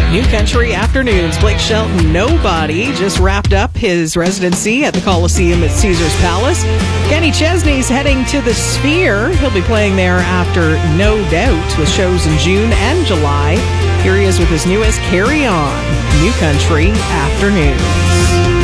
New Country Afternoons. Blake Shelton, Nobody, just wrapped up his residency at the Coliseum at Caesars Palace. Kenny Chesney's heading to the Sphere. He'll be playing there after No Doubt with shows in June and July. Here he is with his newest, Carry On. New Country Afternoons.